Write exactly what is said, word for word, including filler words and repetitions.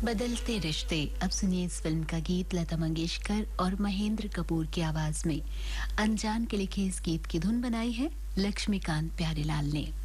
बदलते रिश्ते। अब सुनिए इस फिल्म का गीत लता मंगेशकर और महेंद्र कपूर की आवाज में। अनजान के लिखे इस गीत की धुन बनाई है लक्ष्मीकांत प्यारेलाल ने।